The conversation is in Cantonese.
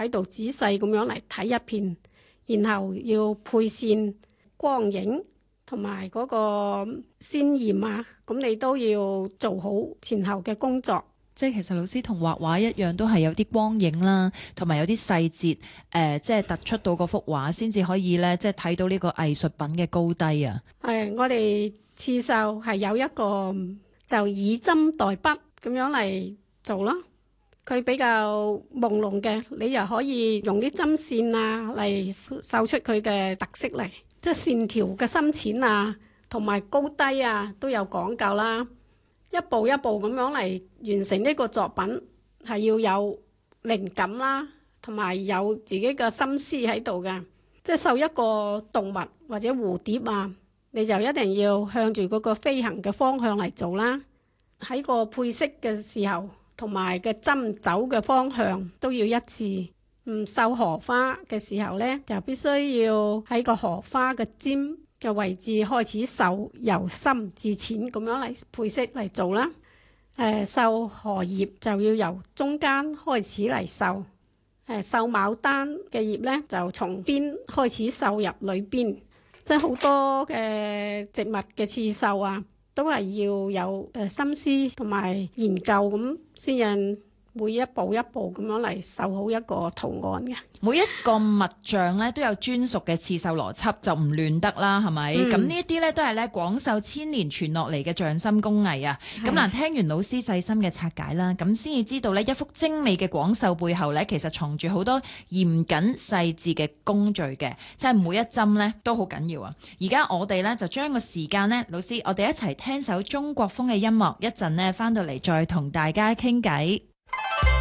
喺度仔細咁樣嚟睇一遍，然後要配線、光影同埋嗰個鮮豔啊，咁你都要做好前後嘅工作。 即係其實老師同畫畫一樣，都係有啲光影啦，同埋有啲細節，即係突出到嗰幅畫，先至可以咧，即係睇到呢個藝術品嘅高低啊。 我哋刺繡係有一個就以針代筆咁樣嚟做咯。佢比較朦朧嘅，你又可以用啲針線啊嚟繡出佢嘅特色嚟，即係線條嘅深淺啊，同埋高低啊都有講究啦。一步一步咁樣嚟完成呢個作品，係要有靈感啦，同埋有自己嘅心思喺度嘅。即係繡一個動物或者蝴蝶啊，你就一定要向住嗰個飛行嘅方向嚟做啦。喺個配飾嘅時候，同埋嘅針走嘅方向都要一致。繡荷花嘅時候呢，就必須要喺個荷花嘅尖嘅位置開始繡，由深至淺咁樣嚟配飾嚟做啦。繡荷葉就要由中間開始嚟繡。繡牡丹嘅葉呢，就從邊開始繡入裏邊。即係好多嘅植物嘅刺繡啊，都係要有心思同埋研究咁，先至每一步一步咁樣嚟繡好一個圖案嘅。 每一個物象咧都有專屬嘅刺繡邏輯，就唔亂得啦，係咪？咁呢一啲咧都係咧廣繡千年傳落嚟嘅匠心工藝啊！咁嗱，聽完老師細心嘅拆解啦，咁先至知道咧一幅精美嘅廣繡背後咧，其實藏住好多嚴謹細緻嘅工序嘅，即係每一針咧都好緊要啊！而家我哋咧就將個時間咧，老師，我哋一齊聽首中國風嘅音樂，一陣咧翻到嚟再同大家傾偈。